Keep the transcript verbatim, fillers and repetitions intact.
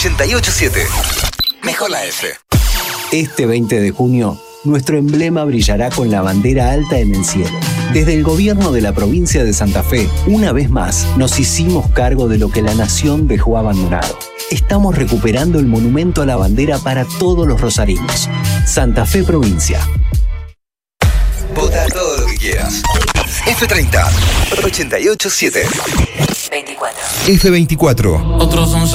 ochenta y ocho siete. Mejor la F. Este veinte de junio, nuestro emblema brillará con la bandera alta en el cielo. Desde el gobierno de la provincia de Santa Fe, una vez más, nos hicimos cargo de lo que la nación dejó abandonado. Estamos recuperando el monumento a la bandera para todos los rosarinos. Santa Fe Provincia. Vota todo lo que quieras. F treinta, ochenta y ocho siete. veinticuatro. F veinticuatro. Otros son